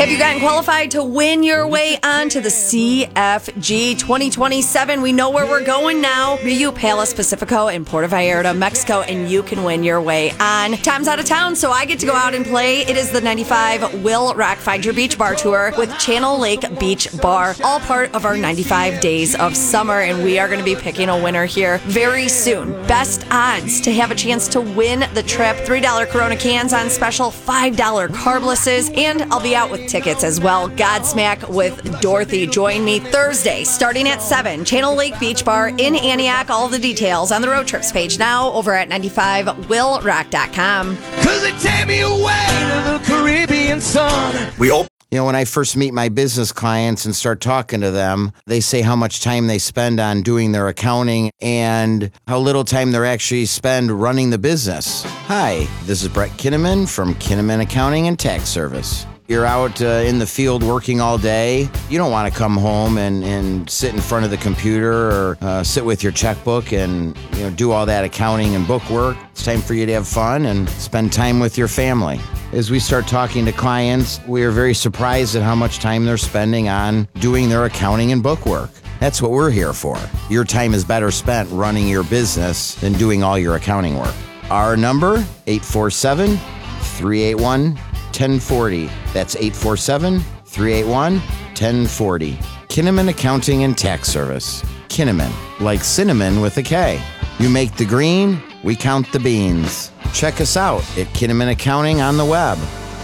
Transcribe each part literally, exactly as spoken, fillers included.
Have you gotten qualified to win your way onto the C F G twenty twenty-seven? We know where we're going now. Rio, Palos, Pacifico, and Puerto Vallarta, Mexico, and you can win your way on. Time's out of town, so I get to go out and play. It is the ninety-five Will Rock Find Your Beach Bar Tour with Channel Lake Beach Bar, all part of our ninety-five Days of Summer, and we are going to be picking a winner here very soon. Best odds to have a chance to win the trip: three dollars Corona cans on special, five dollars carblesses, and I'll be out with tickets as well. Godsmack with Dorothy. Join me Thursday starting at seven. Channel Lake Beach Bar in Antioch. All the details on the road trips page now over at ninety-five will rock dot com. Cause they take me away to the Caribbean sun. We hope. You know, when I first meet my business clients and start talking to them, they say how much time they spend on doing their accounting and how little time they actually spend running the business. Hi, this is Brett Kinnaman from Kinnaman Accounting and Tax Service. You're out uh, in the field working all day. You don't want to come home and, and sit in front of the computer or uh, sit with your checkbook and you know do all that accounting and book work. It's time for you to have fun and spend time with your family. As we start talking to clients, we are very surprised at how much time they're spending on doing their accounting and book work. That's what we're here for. Your time is better spent running your business than doing all your accounting work. Our number, eight four seven, three eight one, one oh four oh. That's eight four seven, three eight one, one oh four oh. Kinnaman Accounting and Tax Service. Kinnaman, like cinnamon with a K. You make the green, we count the beans. Check us out at Kinnaman Accounting on the web.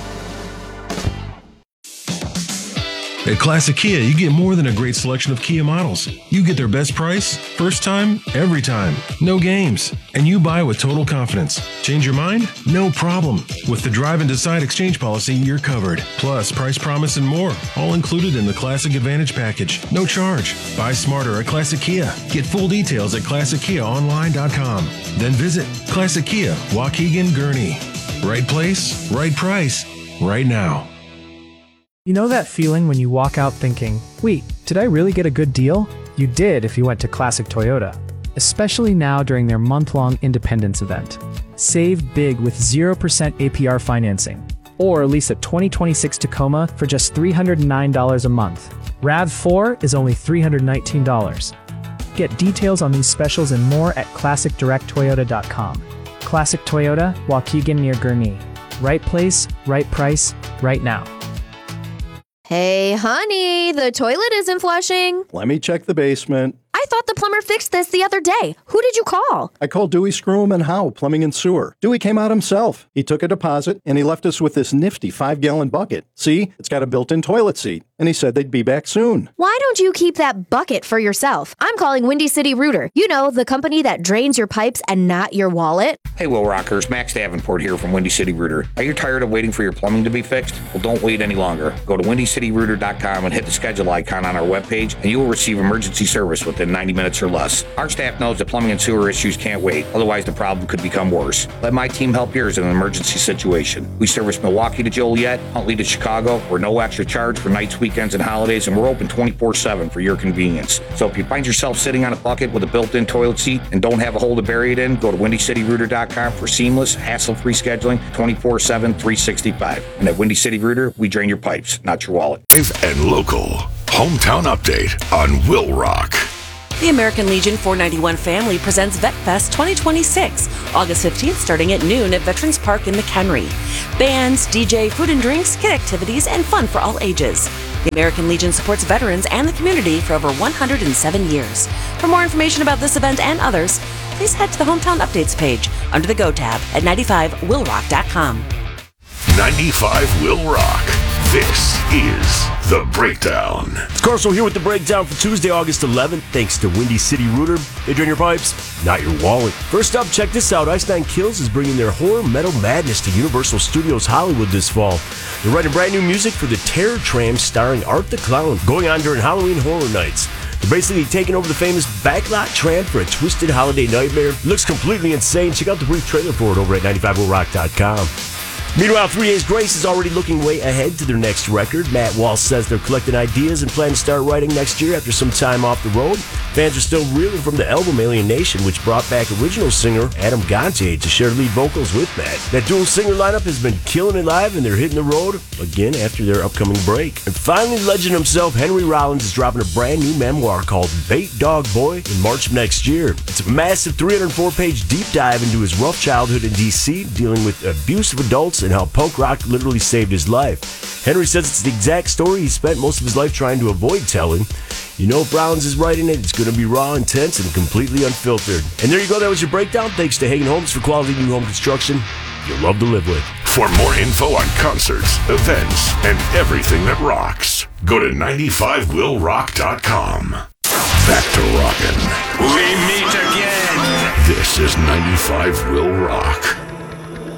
At Classic Kia, you get more than a great selection of Kia models. You get their best price, first time, every time. No games. And you buy with total confidence. Change your mind? No problem. With the Drive and Decide exchange policy, you're covered. Plus, price promise and more, all included in the Classic Advantage package. No charge. Buy smarter at Classic Kia. Get full details at classic kia online dot com. Then visit Classic Kia, Waukegan, Gurnee. Right place, right price, right now. You know that feeling when you walk out thinking, wait, did I really get a good deal? You did if you went to Classic Toyota, especially now during their month-long Independence event. Save big with zero percent A P R financing, or lease a twenty twenty-six Tacoma for just three hundred nine dollars a month. RAV four is only three hundred nineteen dollars. Get details on these specials and more at classic direct toyota dot com. Classic Toyota, Waukegan near Gurnee. Right place, right price, right now. Hey, honey, the toilet isn't flushing. Let me check the basement. I thought the plumber fixed this the other day. Who did you call? I called Dewey Scrum and Howe Plumbing and Sewer. Dewey came out himself. He took a deposit, and he left us with this nifty five-gallon bucket. See, it's got a built-in toilet seat, and he said they'd be back soon. Why don't you keep that bucket for yourself? I'm calling Windy City Rooter. You know, the company that drains your pipes and not your wallet. Hey, Will Rockers, Max Davenport here from Windy City Rooter. Are you tired of waiting for your plumbing to be fixed? Well, don't wait any longer. Go to windy city rooter dot com and hit the schedule icon on our webpage, and you will receive emergency service within ninety minutes or less. Our staff knows that plumbing and sewer issues can't wait. Otherwise, the problem could become worse. Let my team help yours in an emergency situation. We service Milwaukee to Joliet, Huntley to Chicago. We're no extra charge for nights, weekends, and holidays, and we're open twenty-four seven for your convenience. So if you find yourself sitting on a bucket with a built-in toilet seat and don't have a hole to bury it in, go to windy city rooter dot com for seamless, hassle-free scheduling twenty-four seven, three sixty-five. And at Windy City Rooter, we drain your pipes, not your wallet. And local. Hometown update on Will Rock. The American Legion four ninety-one family presents Vet Fest twenty twenty-six, August fifteenth, starting at noon at Veterans Park in McHenry. Bands, D J, food and drinks, kid activities, and fun for all ages. The American Legion supports veterans and the community for over one hundred seven years. For more information about this event and others, please head to the Hometown Updates page under the Go tab at ninety-five will rock dot com. ninety-five Will Rock. This is The Breakdown. It's Carson here with The Breakdown for Tuesday, August eleventh. Thanks to Windy City Rooter. They drain your pipes, not your wallet. First up, check this out. Ice Nine Kills is bringing their horror metal madness to Universal Studios Hollywood this fall. They're writing brand new music for the Terror Tram starring Art the Clown, going on during Halloween Horror Nights. They're basically taking over the famous backlot tram for a twisted holiday nightmare. It looks completely insane. Check out the brief trailer for it over at ninety-five will rock dot com. Meanwhile, Three Days Grace is already looking way ahead to their next record. Matt Walsh says they're collecting ideas and plan to start writing next year after some time off the road. Fans are still reeling from the album Alien Nation, which brought back original singer Adam Gontier to share lead vocals with Matt. That dual singer lineup has been killing it live, and they're hitting the road again after their upcoming break. And finally, legend himself, Henry Rollins, is dropping a brand new memoir called Bait Dog Boy in March of next year. It's a massive three hundred four page deep dive into his rough childhood in D C, dealing with abusive adults and how punk rock literally saved his life. Henry says it's the exact story he spent most of his life trying to avoid telling. You know, if Rollins is writing it, it's going to be raw, intense, and completely unfiltered. And there you go. That was your breakdown. Thanks to Hagen Homes for quality new home construction you'll love to live with. For more info on concerts, events, and everything that rocks, go to ninety-five will rock dot com. Back to rockin'. We meet again. This is ninety-five will rock.